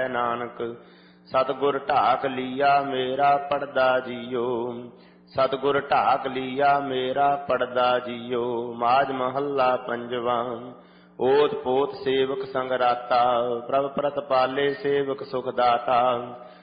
नानक। सतगुर ढाक लिया मेरा पड़दा जियो, सतगुर ढाक लिया मेरा पड़दा जियो। माज महला पंजवा। ओत पोत सेवक संगराता, प्रभ प्रतपाले सेवक सुखदाता।